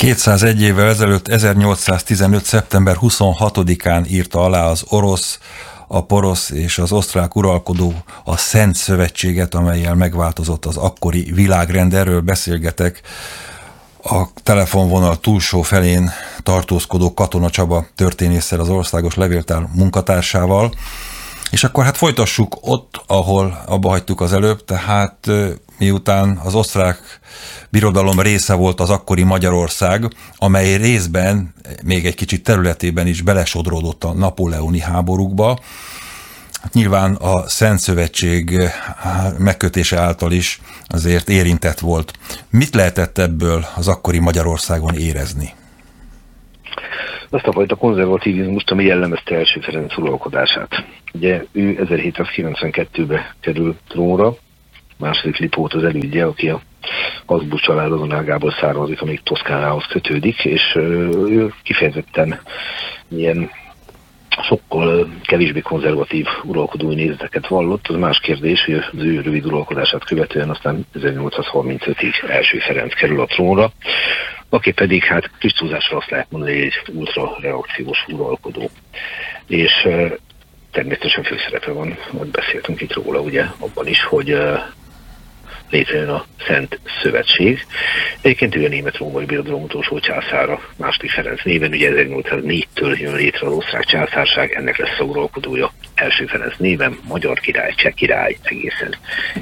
201 évvel ezelőtt, 1815. szeptember 26-án írta alá az orosz, a porosz és az osztrák uralkodó a Szent Szövetséget, amellyel megváltozott az akkori világrend. Erről beszélgetek a telefonvonal túlsó felén tartózkodó Katona Csaba történésszel, az Országos Levéltár munkatársával. És akkor hát folytassuk ott, ahol abba hagytuk az előbb, tehát miután az osztrák birodalom része volt az akkori Magyarország, amely részben, még egy kicsit területében is belesodródott a napóleoni háborúkba. Nyilván a Szent Szövetség megkötése által is azért érintett volt. Mit lehetett ebből az akkori Magyarországon érezni? Azt a fajta konzervativizmust, ami jellemezte első Ferenc uralkodását. Ugye ő 1792-ben kerül trónra, második Lipót az elődje, aki a Habsburg család azon ágából származik, amíg Toszkánához kötődik, és ő kifejezetten ilyen sokkal kevésbé konzervatív uralkodói nézeteket vallott. Az más kérdés, hogy az ő rövid uralkodását követően aztán 1835-ig első Ferenc kerül a trónra, aki pedig hát kis túlzásra azt lehet mondani, hogy egy ultra-reakciós uralkodó. És természetesen főszerepe van, hogy beszéltünk itt róla, ugye abban is, hogy létrejön a Szent Szövetség. Egyébként ő a német-római birodalom utolsó császára, második Ferenc néven, ugye 1804-től jön létre az osztrák császárság, ennek lesz a uralkodója első Ferenc néven, magyar király, cseh király, egészen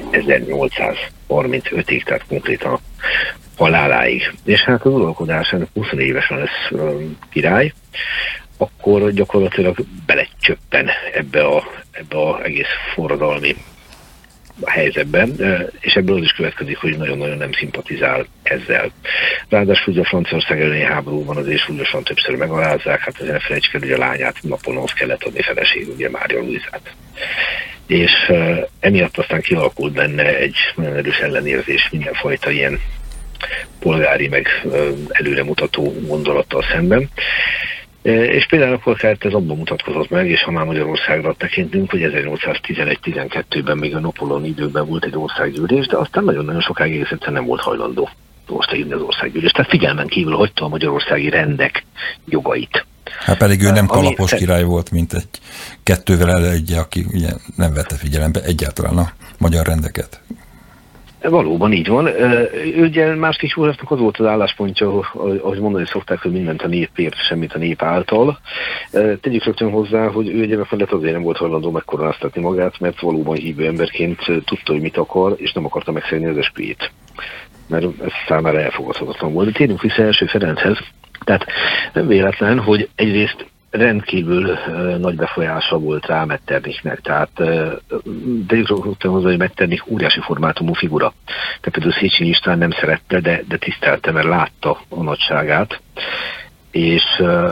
1835-ig, tehát konkrétan haláláig. És hát az uralkodásának 20 évesen lesz király, akkor gyakorlatilag belecsöppen ebbe a egész forradalmi helyzetben, és ebből az is következik, hogy nagyon-nagyon nem szimpatizál ezzel. Ráadásul ugye a Franciaország elleni háborúban azért súlyosan többször megalázzák, hát azért ne felejtsük el, hogy a lányát Napóleonhoz kellett adni feleség, ugye Mária Luizát. És emiatt aztán kialakult benne egy nagyon erős ellenérzés mindenfajta ilyen polgári meg előremutató gondolattal szemben. És például akkor kellett ez abban mutatkozott meg, és ha már Magyarországra tekintünk, hogy 1811-12-ben még a Napóleon időben volt egy országgyűlés, de aztán nagyon-nagyon sokáig egész egyszerűen nem volt hajlandó hívni az országgyűlés. Tehát figyelmen kívül hagyta a magyarországi rendek jogait. Hát pedig ő nem kalapos király volt, mint egy kettővel elődje, aki ugye nem vette figyelembe egyáltalán a magyar rendeket. Valóban így van. Ugye második Józsefnek az volt az álláspontja, ahogy mondani szokták, hogy mindent a népért, semmit a nép által. Tegyük rögtön hozzá, hogy ő egyébként azért nem volt hajlandó megkoronáztatni magát, mert valóban hívő emberként tudta, hogy mit akar, és nem akarta megszegni az esküjét. Mert ez számára elfogadhatatlan volt. De térjünk vissza első Ferenchez. Tehát nem véletlen, hogy egyrészt rendkívül nagy befolyása volt rá Metternichnek, tehát de rögtön hozzá, hogy Metternich óriási formátumú figura. Tehát például Széchenyi István nem szerette, de tisztelte, mert látta a nagyságát. És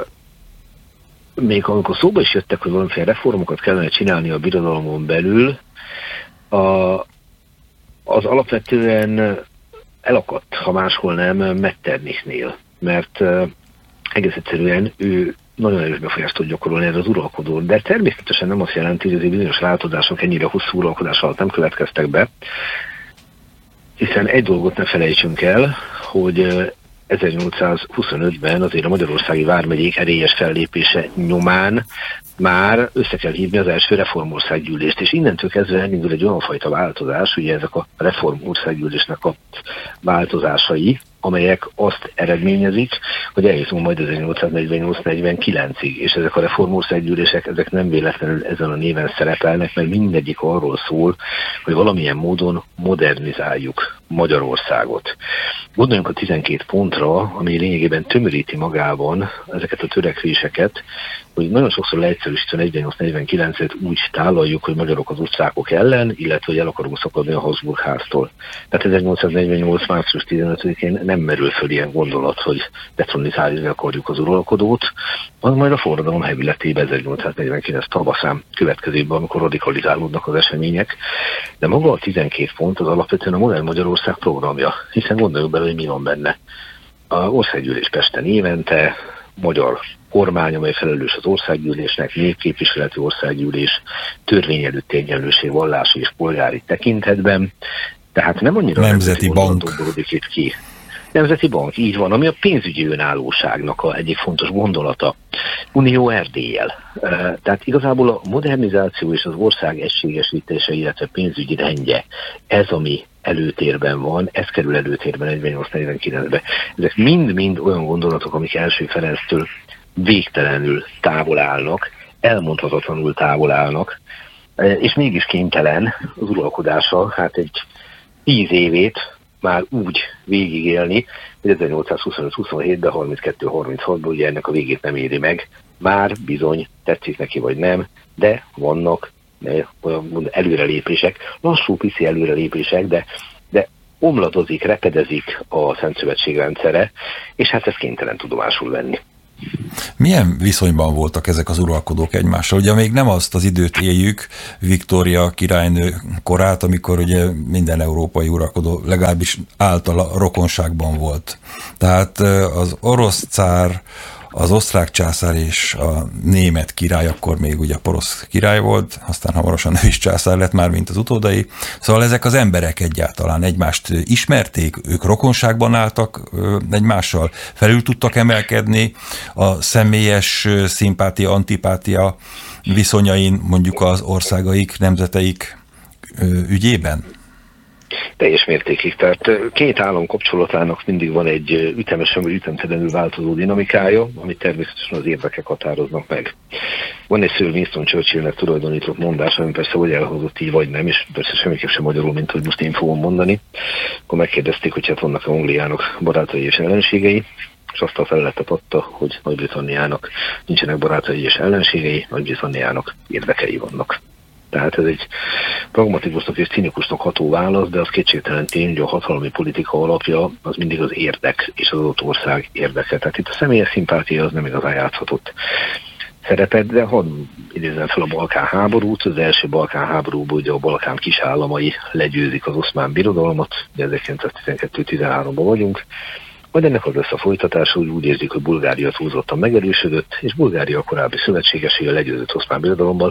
még amikor szóba is jöttek, hogy valamiféle reformokat kellene csinálni a birodalomon belül, az alapvetően elakadt, ha máshol nem, Metternichnél, mert egész egyszerűen ő nagyon erős befolyást tud gyakorolni erre az uralkodó. De természetesen nem azt jelenti, hogy azért bizonyos változások ennyire hosszú uralkodás alatt nem következtek be, hiszen egy dolgot ne felejtsünk el, hogy 1825-ben azért a magyarországi vármegyék erélyes fellépése nyomán már össze kell hívni az első reformországgyűlést, és innentől kezdve elindul egy olyan fajta változás, ugye ezek a reformországgyűlésnek a változásai, amelyek azt eredményezik, hogy eljutunk majd 1848-49-ig, és ezek a reformországgyűlések, ezek nem véletlenül ezen a néven szerepelnek, mert mindegyik arról szól, hogy valamilyen módon modernizáljuk Magyarországot. Gondoljunk a 12 pontra, ami lényegében tömöríti magában ezeket a törekvéseket, hogy nagyon sokszor leegyszerűsítően 48-49-et úgy tálaljuk, hogy magyarok az osztrákok ellen, illetve hogy el akarunk szakadni a Habsburg háztól. Tehát 1848. március 15-én nem merül föl ilyen gondolat, hogy detronizálni akarjuk az uralkodót, az majd a forradalom hevületében 1849 tavaszán következőben, amikor radikalizálódnak az események. De maga a 12 pont az alapvetően a modern Magyarország programja, hiszen gondoljuk bele, hogy mi van benne. A országgyűlés Pesten évente, magyar kormány, amely felelős az országgyűlésnek, népképviseleti országgyűlés, törvény előtti egyenlőség vallási és polgári tekintetben. Tehát nem annyira Nemzeti Bank itt ki. Nemzeti Bank, így van, ami a pénzügyi önállóságnak egyik fontos gondolata. Unió erdéllyel. Tehát igazából a modernizáció és az ország egységesítése, illetve pénzügyi rendje, ez, ami előtérben van, ez kerül előtérben 48-49-ben. Ezek mind-mind olyan gondolatok, amik Első Ferenctől végtelenül távol állnak, elmondhatatlanul távol állnak, és mégis kénytelen az uralkodása, hát egy 10 évét már úgy végigélni, hogy 1825-27-ben, 32-36-ban ugye ennek a végét nem éri meg, már bizony tetszik neki vagy nem, de vannak olyan előrelépések, lassú pici előrelépések, de omladozik, repedezik a Szent Szövetség rendszere, és hát ezt kénytelen tudomásul venni. Milyen viszonyban voltak ezek az uralkodók egymással? Ugye még nem azt az időt éljük, Viktória királynő korát, amikor ugye minden európai uralkodó legalábbis általa rokonságban volt. Tehát az orosz cár, az osztrák császár és a német király, akkor még ugye porosz király volt, aztán hamarosan ő is császár lett már, mint az utódai. Szóval ezek az emberek egyáltalán egymást ismerték, ők rokonságban álltak egymással, felül tudtak emelkedni a személyes szimpátia, antipátia viszonyain mondjuk az országaik, nemzeteik ügyében? Teljes mértékig. Tehát két állam kapcsolatának mindig van egy ütemesen vagy ütemtelenül változó dinamikája, amit természetesen az érdekek határoznak meg. Van egy Sir Winston Churchillnek tulajdonított mondás, ami persze vagy elhozott így, vagy nem, és persze semmiképp sem magyarul, mint hogy most én fogom mondani. Akkor megkérdezték, hogy hát vannak Angliának barátai és ellenségei, és azt a feleletet adta, hogy Nagy-Britanniának nincsenek barátai és ellenségei, Nagy-Britanniának érdekei vannak. Tehát ez egy pragmatikusnak és cinikusnak ható válasz, de az kétségtelen tény, hogy a hatalmi politika alapja az mindig az érdek és az adott ország érdeke. Tehát itt a személyes szimpátia az nem igazán játszhatott szerepet, de hadd idézem fel a Balkán háborút. Az első Balkán háborúban ugye a Balkán kisállamai legyőzik az Oszmán Birodalmat, 1912-13-ban vagyunk. Majd ennek az lesz a folytatása, úgy érzik, hogy Bulgária túlzottan megerősödött, és Bulgária korábbi szövetségesei a legyőzött Oszmán Birodalommal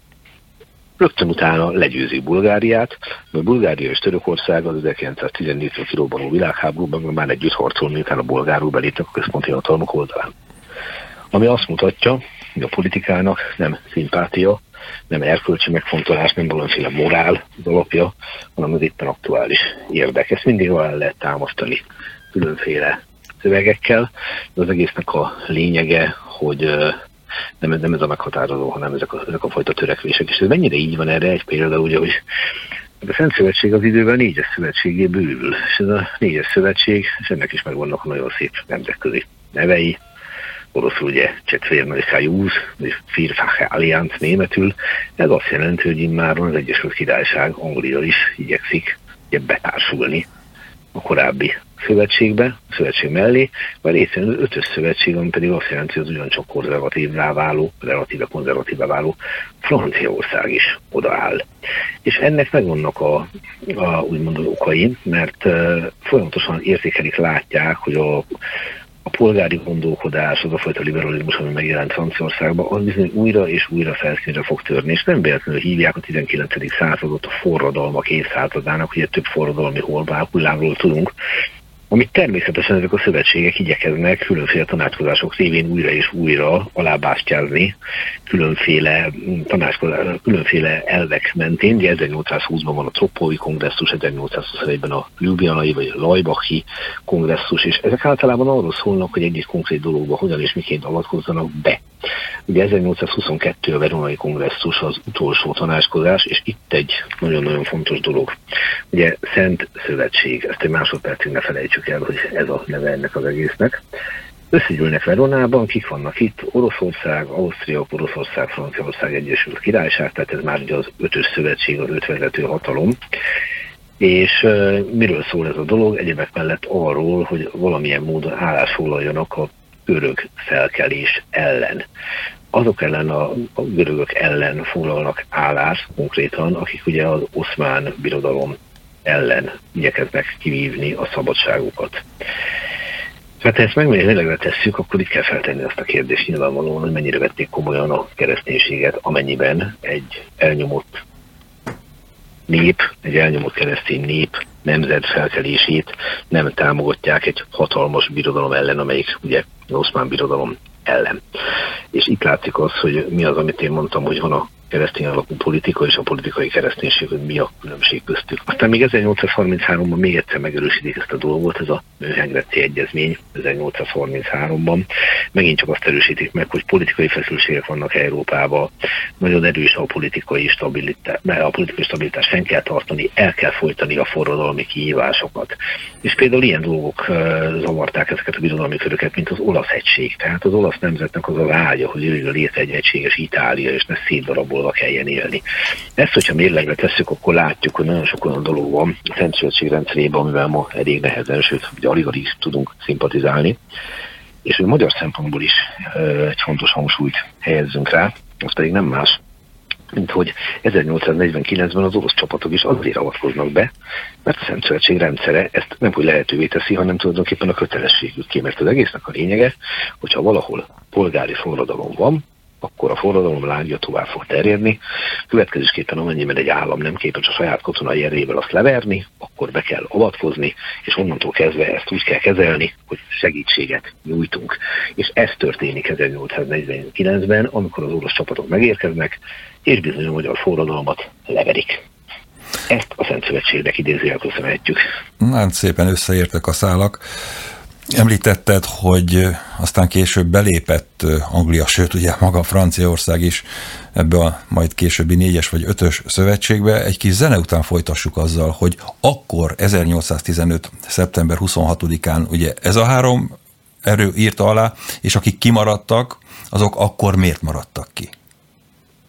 rögtön utána legyőzik Bulgáriát, mert Bulgária és Törökország az 1914-től kirobbanó világháborúban már együtt harcol, miután a bolgárul beléptek a központi hatalmak oldalán. Ami azt mutatja, hogy a politikának nem szimpátia, nem erkölcsi megfontolás, nem valamiféle morál az alapja, hanem az éppen aktuális érdek. Ezt mindig el lehet támasztani különféle szövegekkel, de az egésznek a lényege, hogy nem ez a meghatározó, hanem ezek a fajta törekvések. És ez mennyire így van, erre egy példa, ugye, hogy a Szent Szövetség az időben 4-es szövetségé bővül. És ez a 4-es szövetség, és ennek is megvannak nagyon szép nemzetközi nevei. Oroszul ugye Csetvérnai Szajúz, vagy Vierfache Allianz németül. Ez azt jelenti, hogy immáron az Egyesült Királyság, Anglia is igyekszik betársulni a korábbi szövetségbe, a szövetség mellé, vagy létrejön az 5-ös szövetség, ami pedig azt jelenti, hogy az ugyancsak relatíve konzervatívá váló Franciaország is odaáll. És ennek megvannak úgymond az okai, mert folyamatosan érzékelik, látják, hogy a polgári gondolkodás, az a fajta liberalizmus, ami megjelent Franciaországban, az bizony újra és újra felszínre fog törni, és nem véletlenül hívják a 19. századot a forradalmak évszázadának, ugye több forradalmi hullámról tudunk, amit természetesen ezek a szövetségek igyekeznek különféle tanácskozások révén újra és újra alábástyázni, különféle elvek mentén. Ugye 1820-ban van a Troppói kongresszus, 1821-ben a Ljubljanai vagy Lajbachi kongresszus, és ezek általában arról szólnak, hogy egy konkrét dologba hogyan és miként avatkozzanak be. Ugye 1822 a Veronai kongresszus az utolsó tanácskozás, és itt egy nagyon-nagyon fontos dolog. Ugye Szent Szövetség, ezt egy másodpercig ne felejtsük el, hogy ez a neve ennek az egésznek. Összegyűlnek Veronában, kik vannak itt? Oroszország, Ausztria, Poroszország, Franciaország, Egyesült Királyság, tehát ez már ugye az 5-ös szövetség, az 5 vezető hatalom. És miről szól ez a dolog? Egyebek mellett arról, hogy valamilyen módon állásfoglaljanak a görög felkelés ellen. Azok ellen a görögök ellen foglalnak állást konkrétan, akik ugye az Oszmán Birodalom ellen igyekeznek kivívni a szabadságukat. Hát ha ezt megmérőlegre tesszük, akkor itt kell feltenni azt a kérdést nyilvánvalóan, hogy mennyire vették komolyan a kereszténységet, amennyiben egy elnyomott nép, egy elnyomott keresztény nép nemzet felkelését nem támogatják egy hatalmas birodalom ellen, amelyik ugye az oszmán birodalom ellen. És itt látszik az, hogy mi az, amit én mondtam, hogy van a keresztény alapú politika és a politikai kereszténység, hogy mi a különbség köztük. Aztán még 1833-ban még egyszer megerősítik ezt a dolgot, ez a München-Grätzi egyezmény 1833-ban. Megint csak azt erősítik meg, hogy politikai feszültségek vannak Európában, nagyon erős a politikai stabilitás fenn kell tartani, el kell folytani a forradalmi kihívásokat. És például ilyen dolgok zavarták ezeket a birodalmi köröket, mint az olasz egység. Tehát az olasz nemzetnek az a vágya, hogy jöjjön létre egy egységes Itália, és ne szétdarabolva kelljen élni. Ezt, hogyha mérlegre tesszük, akkor látjuk, hogy nagyon sok olyan dolog van a Szent Szövetség rendszerében, amivel ma elég nehezen, sőt, ugye alig tudunk szimpatizálni. És hogy magyar szempontból is egy fontos hangsúlyt helyezzünk rá, az pedig nem más, mint hogy 1849-ben az orosz csapatok is azért avatkoznak be, mert a Szent Szövetség rendszere ezt nem hogy lehetővé teszi, hanem tulajdonképpen a kötelességükké, mert az egésznek a lényege, hogyha valahol polgári forradalom van, akkor a forradalom lángja tovább fog terjedni. Következésképpen amennyiben egy állam nem képes a saját katonai erővel azt leverni, akkor be kell avatkozni, és onnantól kezdve ezt úgy kell kezelni, hogy segítséget nyújtunk. És ez történik 1849-ben, amikor az orosz csapatok megérkeznek, és bizony a magyar forradalmat leverik. Ezt a Szent Szövetségnek idézőjel köszönhetjük. Hát szépen összeértek a szálak. Említetted, hogy aztán később belépett Anglia, sőt ugye maga Franciaország is ebbe a majd későbbi 4-es vagy 5-ös szövetségbe. Egy kis zene után folytassuk azzal, hogy akkor 1815. szeptember 26-án ugye ez a 3 erő írta alá, és akik kimaradtak, azok akkor miért maradtak ki?